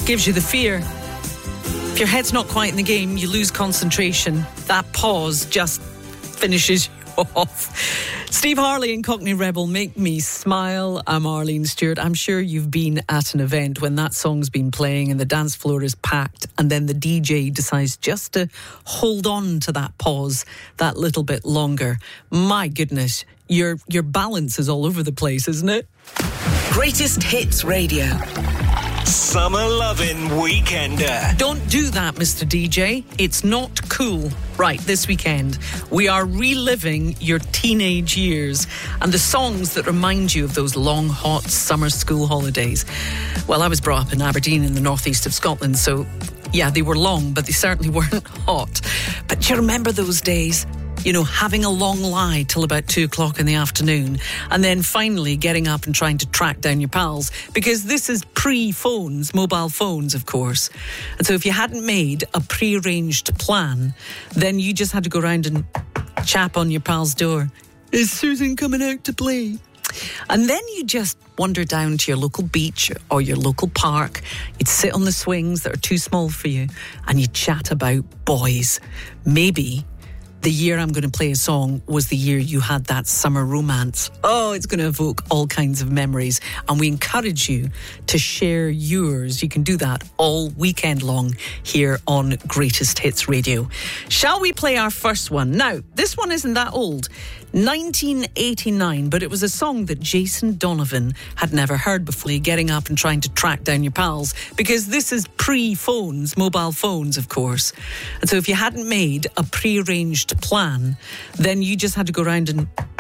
gives you the fear. If your head's not quite in the game, you lose concentration. That pause just finishes you off. Steve Harley and Cockney Rebel make me smile. I'm Arlene Stewart. I'm sure you've been at an event when that song's been playing and the dance floor is packed, and then the DJ decides just to hold on to that pause that little bit longer. My goodness, your balance is all over the place, isn't it? Greatest Hits Radio. Summer Lovin' Weekender. Don't do that, Mr. DJ. It's not cool. Right, this weekend, we are reliving your teenage years and the songs that remind you of those long, hot summer school holidays. Well, I was brought up in Aberdeen in the northeast of Scotland, so yeah, they were long, but they certainly weren't hot. But do you remember those days? You know, having a long lie till about 2 o'clock in the afternoon and then finally getting up and trying to track down your pals, because this is pre-phones, mobile phones, of course. And so if you hadn't made a pre-arranged plan, then you just had to go around and chap on your pal's door. Is Susan coming out to play? And then you just wander down to your local beach or your local park. You'd sit on the swings that are too small for you and you'd chat about boys. Maybe the year I'm going to play a song was the year you had that summer romance. Oh, it's going to evoke all kinds of memories. And we encourage you to share yours. You can do that all weekend long here on Greatest Hits Radio. Shall we play our first one? Now, this one isn't that old. 1989, but it was a song that Jason Donovan had never heard before. Getting up and trying to track down your pals, because this is pre-phones, mobile phones, of course. And so if you hadn't made a pre-arranged plan, then you just had to go around and